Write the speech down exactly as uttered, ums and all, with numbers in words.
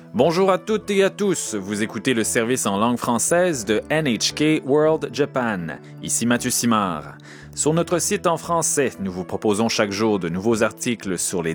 Bonjour à toutes et à tous, vous écoutez le service en langue française de N H K World Japan. Ici Mathieu Simard. Sur notre site en français, nous vous proposons chaque jour de nouveaux articles sur les